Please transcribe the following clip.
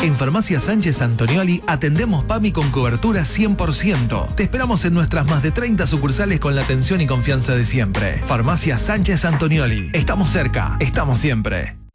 En Farmacia Sánchez Antonioli atendemos PAMI con cobertura 100%. Te esperamos en nuestras más de 30 sucursales con la atención y confianza de siempre. Farmacia Sánchez Antonioli. Estamos cerca, estamos siempre.